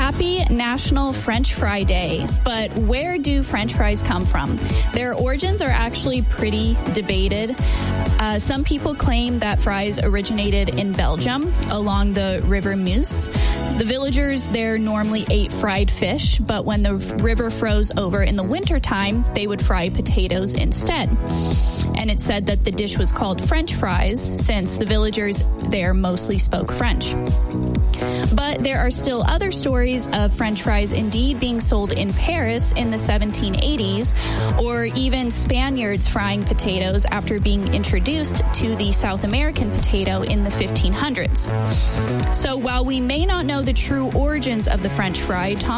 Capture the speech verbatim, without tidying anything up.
Happy National French Fry Day. But where do French fries come from? Their origins are actually pretty debated. Uh, some people claim that fries originated in Belgium along the River Meuse. The villagers there normally ate fried fish, but when the river froze over in the wintertime, they would fry potatoes instead. And it's said that the dish was called French fries since the villagers there mostly spoke French. But there are still other stories of French fries indeed being sold in Paris in the seventeen eighties, or even Spaniards frying potatoes after being introduced to the South American potato in the fifteen hundreds. So while we may not know the true origins of the French fry, Tom